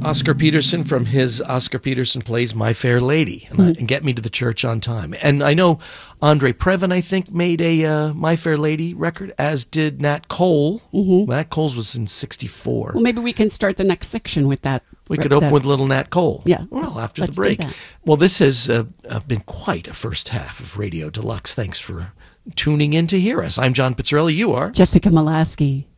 Oscar Peterson from his Oscar Peterson Plays My Fair Lady, and Get Me to the Church on Time. And I know Andre Previn, I think, made a My Fair Lady record, as did Nat Cole. Nat Cole's was in 1964. Well, maybe we can start the next section with that. We could open with little Nat Cole. Yeah. Well, after Let's the break. do that. Well, this has been quite a first half of Radio Deluxe. Thanks for tuning in to hear us. I'm John Pizzarelli. You are? Jessica Molaski.